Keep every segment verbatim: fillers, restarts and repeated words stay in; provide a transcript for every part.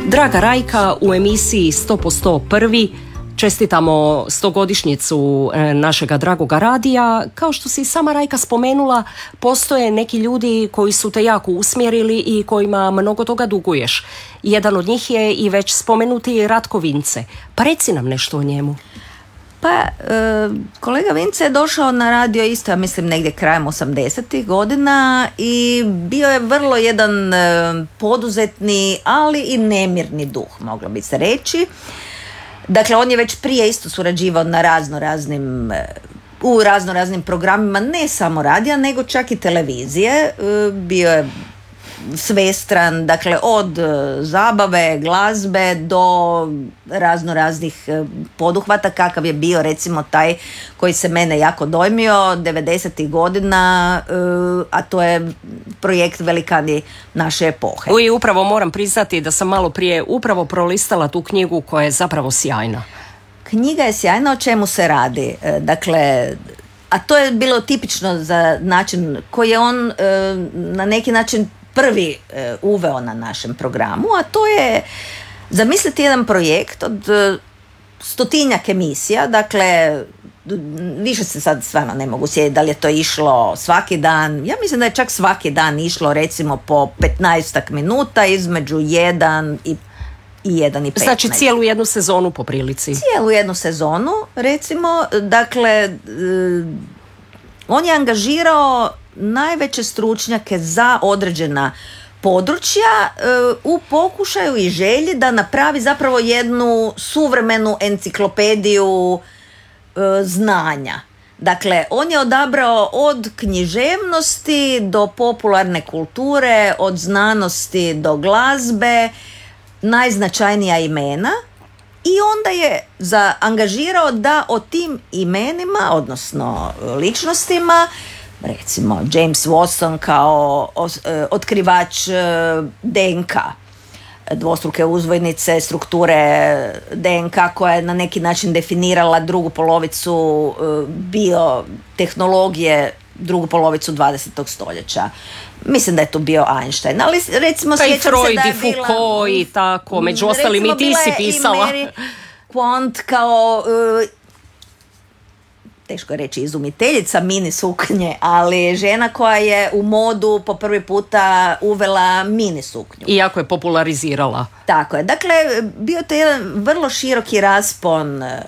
Draga Rajka, u emisiji sto posto prvi čestitamo stogodišnjicu našega dragoga radija. Kao što si sama Rajka spomenula, postoje neki ljudi koji su te jako usmjerili i kojima mnogo toga duguješ. Jedan od njih je i već spomenuti Ratko Vince. Pa reci nam nešto o njemu. Pa, e, kolega Vince je došao na radio isto, ja mislim, negdje krajem osamdesetih godina i bio je vrlo jedan e, poduzetni, ali i nemirni duh, moglo bi se reći. Dakle, on je već prije isto surađivao na razno raznim, e, u razno raznim programima, ne samo radija, nego čak i televizije. E, bio je svestran, dakle od zabave, glazbe do razno raznih poduhvata, kakav je bio recimo taj koji se mene jako dojmio devedesetih godina, a to je projekt Velikani naše epohe. I upravo moram priznati da sam malo prije upravo prolistala tu knjigu koja je zapravo sjajna. Knjiga je sjajna, o čemu se radi? Dakle, a to je bilo tipično za način koji je on na neki način prvi e, uveo na našem programu, a to je zamisliti jedan projekt od e, stotinjak emisija, dakle više se sad stvarno ne mogu sjetiti da li je to išlo svaki dan, ja mislim da je čak svaki dan išlo recimo po petnaestak minuta između jedan i i jedan i petnaest. Znači cijelu jednu sezonu po prilici. Cijelu jednu sezonu recimo, dakle e, on je angažirao najveće stručnjake za određena područja e, u pokušaju i želji da napravi zapravo jednu suvremenu enciklopediju e, znanja. Dakle, on je odabrao od književnosti do popularne kulture, od znanosti do glazbe, najznačajnija imena i onda je zaangažirao da o tim imenima, odnosno ličnostima, recimo James Watson kao otkrivač D N K, dvostruke uzvojnice strukture D N K koja je na neki način definirala drugu polovicu biotehnologije, drugu polovicu dvadesetog stoljeća. Mislim da je to bio Einstein, ali recimo pa sjećam Freud, se da je i bila... Foucault i tako, među ostalim i ti si pisala. I Mary Quant kao... teško je reći izumiteljica mini suknje, ali žena koja je u modu po prvi puta uvela mini suknju. Iako je popularizirala. Tako je. Dakle, bio to jedan vrlo široki raspon e,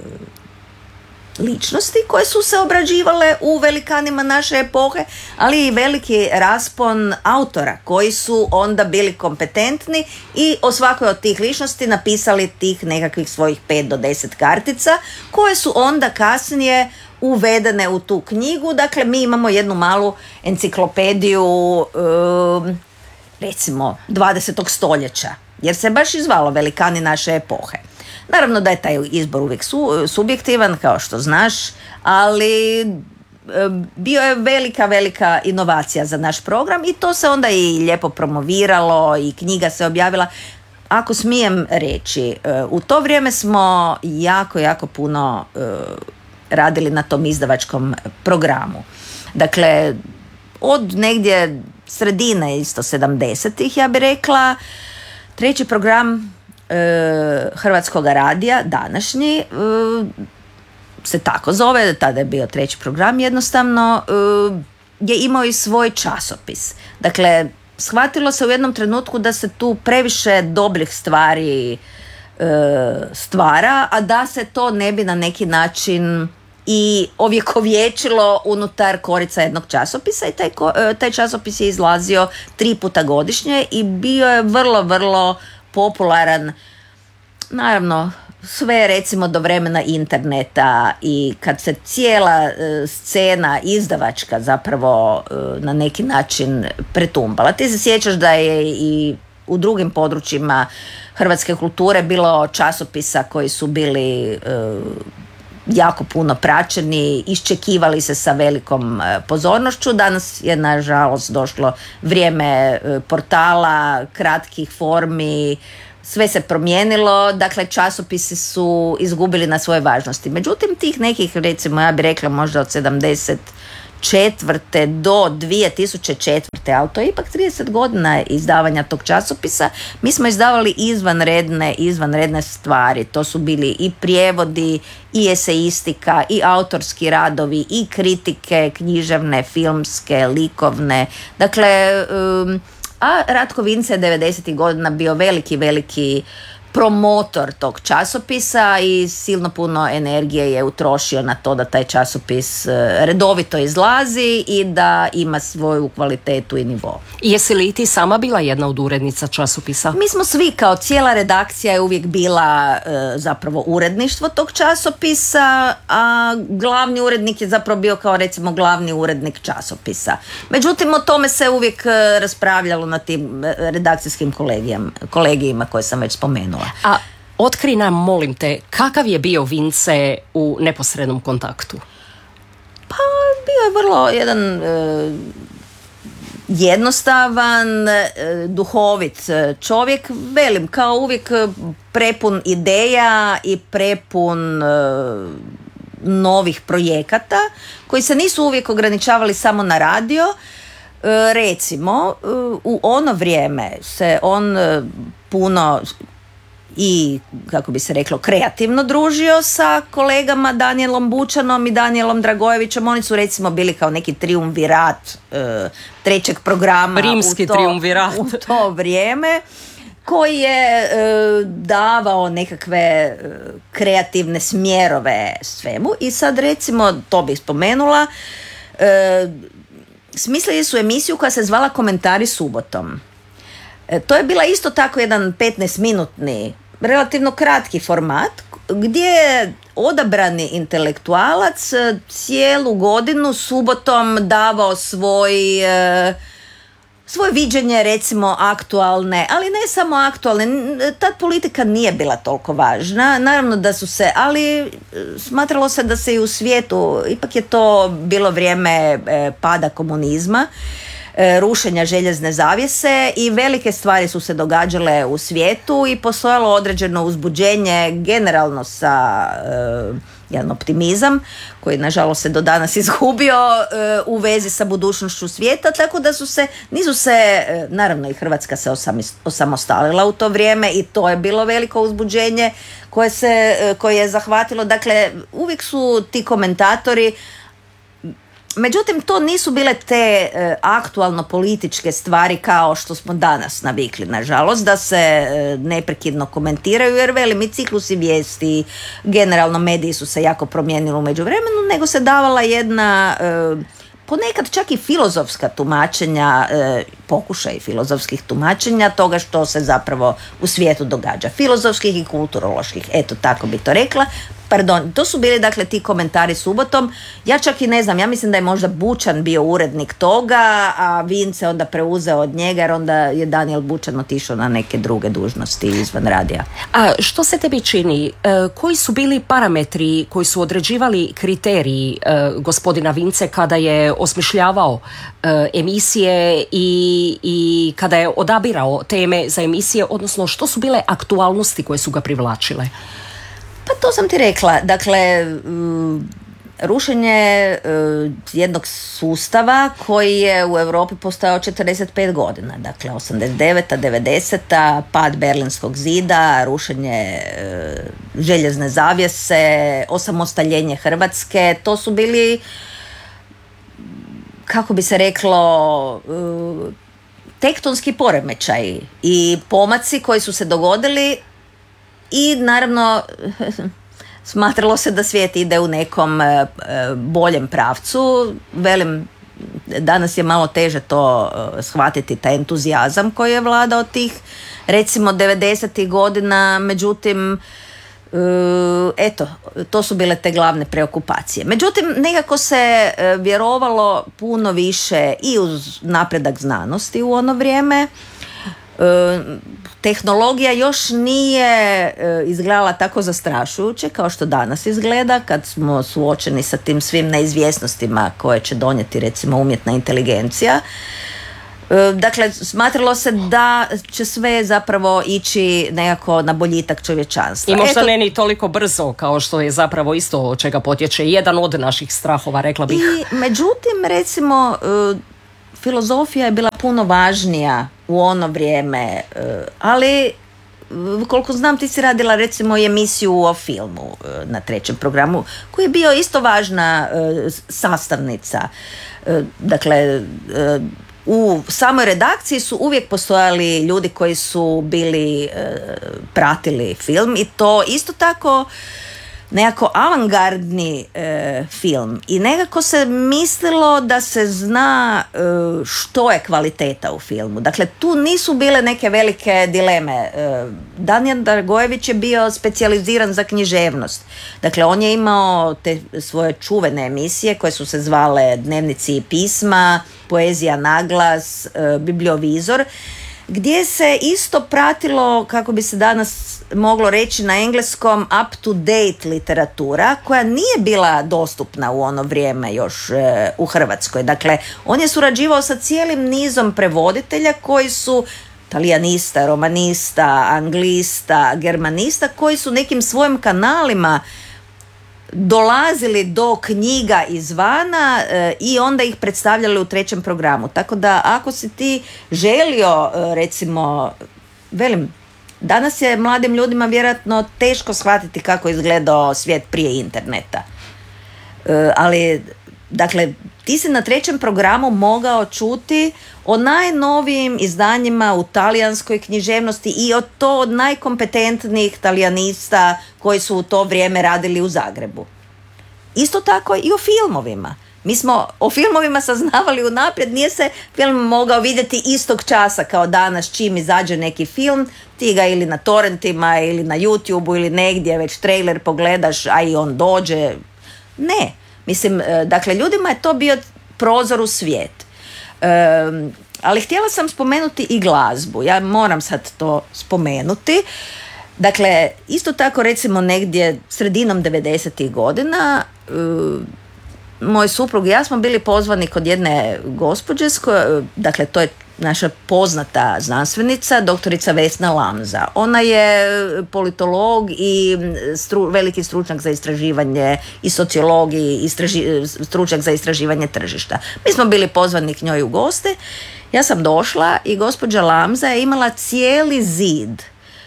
ličnosti koje su se obrađivale u velikanima naše epohe, ali i veliki raspon autora koji su onda bili kompetentni i o svakoj od tih ličnosti napisali tih nekakvih svojih pet do deset kartica koje su onda kasnije uvedene u tu knjigu. Dakle, mi imamo jednu malu enciklopediju um, recimo dvadesetog stoljeća, jer se baš i zvalo Velikani naše epohe. Naravno da je taj izbor uvijek su, subjektivan, kao što znaš, ali e, bio je velika, velika inovacija za naš program i to se onda i lijepo promoviralo i knjiga se objavila. Ako smijem reći, e, u to vrijeme smo jako, jako puno e, radili na tom izdavačkom programu. Dakle, od negdje sredine isto sedamdesetih, ja bih rekla, treći program Hrvatskog radija, današnji, se tako zove, tada je bio treći program, jednostavno je imao i svoj časopis. Dakle, shvatilo se u jednom trenutku da se tu previše dobrih stvari stvara, a da se to ne bi na neki način i ovjekovječilo unutar korica jednog časopisa i taj, taj časopis je izlazio tri puta godišnje i bio je vrlo, vrlo popularan, naravno sve recimo do vremena interneta i kad se cijela e, scena izdavačka zapravo e, na neki način pretumbala. Ti se sjećaš da je i u drugim područjima hrvatske kulture bilo časopisa koji su bili e, jako puno praćeni, iščekivali se sa velikom pozornošću. Danas je nažalost došlo vrijeme portala, kratkih formi, sve se promijenilo, dakle časopisi su izgubili na svojoj važnosti. Međutim, tih nekih, recimo ja bih rekla možda od sedamdeset četvrte do dvije tisuće četvrte, ali to je ipak trideset godina izdavanja tog časopisa, mi smo izdavali izvanredne, izvanredne stvari. To su bili i prijevodi, i esejistika, i autorski radovi, i kritike književne, filmske, likovne. Dakle, um, a Ratko Vince je devedesetih godina bio veliki, veliki promotor tog časopisa i silno puno energije je utrošio na to da taj časopis redovito izlazi i da ima svoju kvalitetu i nivo. Jesi li ti sama bila jedna od urednica časopisa? Mi smo svi, kao cijela redakcija je uvijek bila e, zapravo uredništvo tog časopisa, a glavni urednik je zapravo bio kao recimo glavni urednik časopisa. Međutim, o tome se uvijek raspravljalo na tim redakcijskim kolegijima koje sam već spomenula. A otkri nam, molim te, kakav je bio Vince u neposrednom kontaktu? Pa bio je vrlo jedan e, jednostavan, e, duhovit čovjek, velim, kao uvijek prepun ideja i prepun e, novih projekata koji se nisu uvijek ograničavali samo na radio. E, recimo, e, u ono vrijeme se on e, puno i, kako bi se reklo, kreativno družio sa kolegama Danijelom Bučanom i Danijelom Dragojevićem. Oni su recimo bili kao neki triumvirat e, trećeg programa. Rimski u to, triumvirat. U to vrijeme, koji je e, davao nekakve e, kreativne smjerove svemu. I sad recimo, to bih spomenula, e, smislili su emisiju koja se zvala Komentari subotom. To je bila isto tako jedan petnaestminutni, relativno kratki format gdje je odabrani intelektualac cijelu godinu subotom davao svoj, svoje viđenje recimo aktualne, ali ne samo aktualne, tad politika nije bila toliko važna, naravno da su se, ali smatralo se da se i u svijetu, ipak je to bilo vrijeme pada komunizma, rušenja željezne zavjese i velike stvari su se događale u svijetu i postojalo određeno uzbuđenje generalno sa uh, jedan optimizam koji nažalost se do danas izgubio uh, u vezi sa budućnošću svijeta, tako da su se, nisu se, uh, naravno i Hrvatska se osamostalila u to vrijeme i to je bilo veliko uzbuđenje koje, se, uh, koje je zahvatilo, dakle uvijek su ti komentatori. Međutim, to nisu bile te e, aktualno političke stvari kao što smo danas navikli, nažalost, da se e, neprekidno komentiraju, jer velim i ciklusi vijesti, generalno mediji su se jako promijenili u međuvremenu, nego se davala jedna e, ponekad čak i filozofska tumačenja, e, pokušaj filozofskih tumačenja toga što se zapravo u svijetu događa. Filozofskih i kulturoloških, eto tako bi to rekla. Pardon, to su bili dakle ti komentari subotom. Ja čak i ne znam, ja mislim da je možda Bučan bio urednik toga, a Vince onda preuzeo od njega, jer onda je Danijel Bučan otišao na neke druge dužnosti izvan radija. A što se tebi čini? E, koji su bili parametri koji su određivali kriteriji e, gospodina Vince kada je osmišljavao e, emisije i, i kada je odabirao teme za emisije, odnosno što su bile aktualnosti koje su ga privlačile? Pa to sam ti rekla, dakle rušenje jednog sustava koji je u Europi postojao četrdeset pet godina, dakle osamdeset deveta, devedeseta, pad Berlinskog zida, rušenje željezne zavjese, osamostaljenje Hrvatske, to su bili, kako bi se reklo, tektonski poremećaji i pomaci koji su se dogodili. I naravno smatralo se da svijet ide u nekom e, boljem pravcu. Velim, danas je malo teže to e, shvatiti, taj entuzijazam koji je vladao tih recimo devedesetih godina, međutim e, eto, to su bile te glavne preokupacije. Međutim, nekako se e, vjerovalo puno više i uz napredak znanosti u ono vrijeme. E, tehnologija još nije e, izgledala tako zastrašujuće kao što danas izgleda kad smo suočeni sa tim svim neizvjesnostima koje će donijeti recimo umjetna inteligencija. Dakle, smatralo se da će sve zapravo ići nekako na boljitak čovječanstva. I možda Eto, ne ni toliko brzo kao što je zapravo isto od čega potječe jedan od naših strahova, rekla bih. I međutim, recimo, filozofija je bila puno važnija u ono vrijeme, ali koliko znam, ti si radila recimo i emisiju o filmu na trećem programu, koji je bio isto važna sastavnica. Dakle, u samoj redakciji su uvijek postojali ljudi koji su bili e, pratili film i to isto tako nekako avangardni e, film i nekako se mislilo da se zna e, što je kvaliteta u filmu. Dakle, tu nisu bile neke velike dileme. E, Danijel Dragojević je bio specijaliziran za književnost. Dakle, on je imao te svoje čuvene emisije koje su se zvale Dnevnici i pisma, Poezija naglas, e, Bibliovizor, gdje se isto pratilo, kako bi se danas moglo reći na engleskom, up to date literatura koja nije bila dostupna u ono vrijeme još e, u Hrvatskoj. Dakle, on je surađivao sa cijelim nizom prevoditelja koji su talijanista, romanista, anglista, germanista, koji su nekim svojim kanalima dolazili do knjiga izvana e, i onda ih predstavljali u trećem programu. Tako da ako si ti želio, e, recimo, velim, danas je mladim ljudima vjerojatno teško shvatiti kako je izgledao svijet prije interneta. E, ali, dakle, ti si na trećem programu mogao čuti o najnovijim izdanjima u talijanskoj književnosti i o to od najkompetentnijih talijanista koji su u to vrijeme radili u Zagrebu. Isto tako i o filmovima. Mi smo o filmovima saznavali unaprijed, nije se film mogao vidjeti istog časa kao danas čim izađe neki film, ti ga ili na torrentima ili na YouTubeu ili negdje već trailer pogledaš, a i on dođe. Ne. Mislim, dakle, ljudima je to bio prozor u svijet. E, ali htjela sam spomenuti i glazbu. Ja moram sad to spomenuti. Dakle, isto tako recimo negdje sredinom devedesetih godina e, moj suprug i ja smo bili pozvani kod jedne gospođe, dakle to je naša poznata znanstvenica, doktorica Vesna Lamza. Ona je politolog i stru, veliki stručnjak za istraživanje i sociolog i istraži, stručnjak za istraživanje tržišta. Mi smo bili pozvani k njoj u goste. Ja sam došla i gospođa Lamza je imala cijeli zid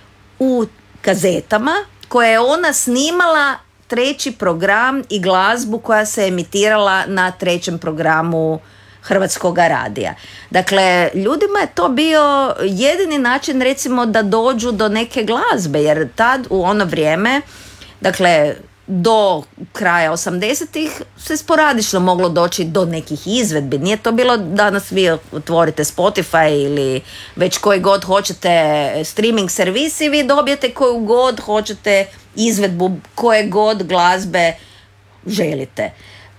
u kazetama koje je ona snimala treći program i glazbu koja se emitirala na trećem programu Hrvatskog radija. Dakle, ljudima je to bio jedini način recimo da dođu do neke glazbe, jer tad u ono vrijeme, dakle do kraja osamdesetih se sporadično moglo doći do nekih izvedbi. Nije to bilo danas vi otvorite Spotify ili već koji god hoćete streaming servis i vi dobijete koju god hoćete izvedbu koje god glazbe želite.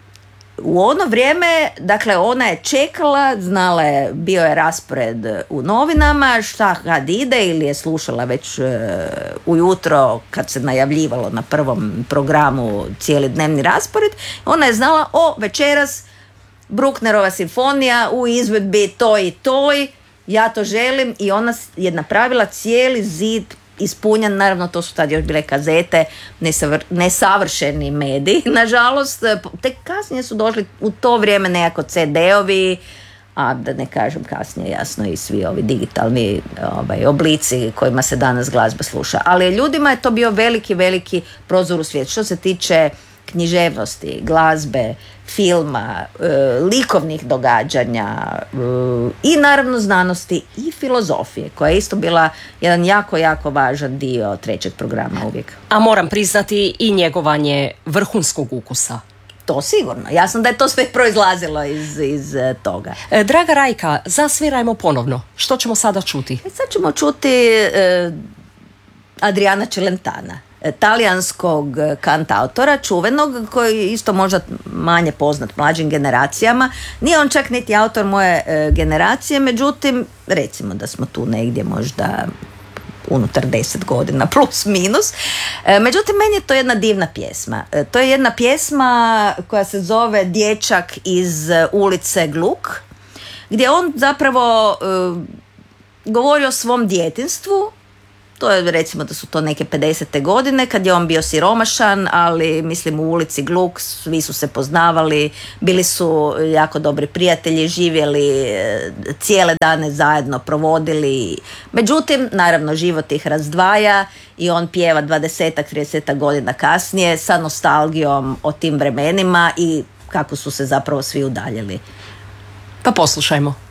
U ono vrijeme, dakle, ona je čekala, znala je, bio je raspored u novinama, šta kad ide, ili je slušala već e, ujutro kad se najavljivalo na prvom programu cijeli dnevni raspored. Ona je znala, o, večeras Brucknerova simfonija u izvedbi toj i toj, ja to želim, i ona je napravila cijeli zid ispunjen, naravno to su tad još bile kazete, nesavr, nesavršeni mediji, nažalost, tek kasnije su došli u to vrijeme nekako ce de-ovi, a da ne kažem kasnije jasno i svi ovi digitalni ovaj, oblici kojima se danas glazba sluša. Ali ljudima je to bio veliki, veliki prozor u svijet. Što se tiče književnosti, glazbe, filma, e, likovnih događanja e, i naravno znanosti i filozofije, koja je isto bila jedan jako, jako važan dio trećeg programa uvijek. A moram priznati i njegovanje vrhunskog ukusa. To sigurno. Jasno da je to sve proizlazilo iz, iz toga. E, draga Rajka, zasvirajmo ponovno. Što ćemo sada čuti? E, sad ćemo čuti e, Adriana Celentana, talijanskog kantautora, čuvenog, koji je isto možda manje poznat mlađim generacijama. Nije on čak niti autor moje e, generacije, međutim, recimo da smo tu negdje možda unutar deset godina, plus minus. E, međutim, meni je to jedna divna pjesma. E, to je jedna pjesma koja se zove Dječak iz ulice Gluk. gdje on zapravo uh, govori o svom djetinjstvu. To je, recimo da su to neke pedesete godine kad je on bio siromašan, ali mislim u ulici Gluk svi su se poznavali, bili su jako dobri prijatelji, živjeli cijele dane zajedno, provodili. Međutim, naravno život ih razdvaja i on pjeva dvadesetak, tridesetak godina kasnije sa nostalgijom o tim vremenima i kako su se zapravo svi udaljili. Pa poslušajmo.